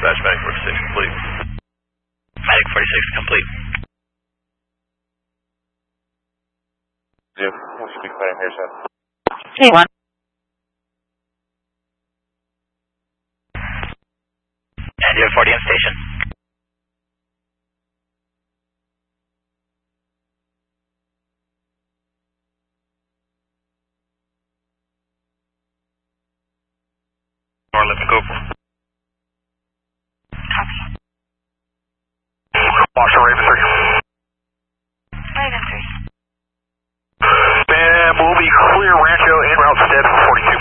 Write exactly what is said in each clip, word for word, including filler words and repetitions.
Dispatch, Medic forty-six complete. Medic forty-six complete. Zero, we should be clearing here soon. K one. And zero forty on station. Or eleven go. Copy. Watch the Raven three. Raven three. And we'll be clear Rancho en route steps forty-two.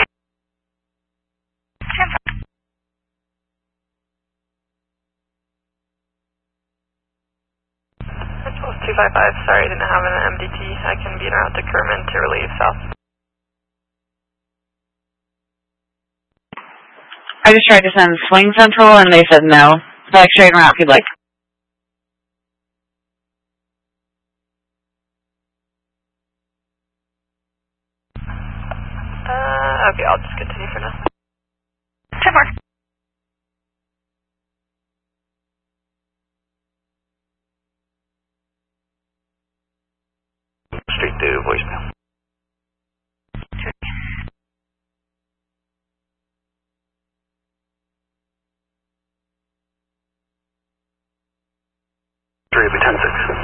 two five five, sorry, I didn't have an M D T. I can be en route to Kerman to relieve south. I just tried to send Swing Central and they said no. So like straight around if you'd like. Uh, okay, I'll just continue for now. ten four. Straight to voicemail. Three, be ten six.